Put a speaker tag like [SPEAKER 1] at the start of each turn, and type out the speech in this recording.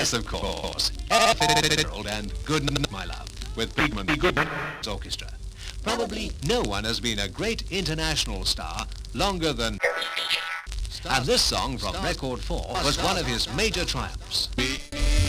[SPEAKER 1] Yes, of course. Fitzgerald and Good Night, My Love, with Bigman Goodman's orchestra. Probably no one has been a great international star longer than... And this song from Record 4 was one of his major triumphs.